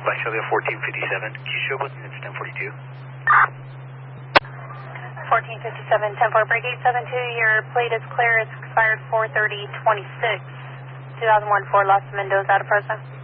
by Sylvia 1457. Can you show both units 1042? 1457, 10-4, break 872, your plate is clear, it's expired 4/30/26, 2001 Ford Los Mendoza out of Fresno.